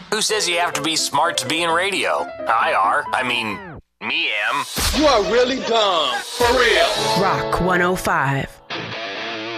Who says you have to be smart to be in radio? Me am. You are really dumb. For real. Rock 105.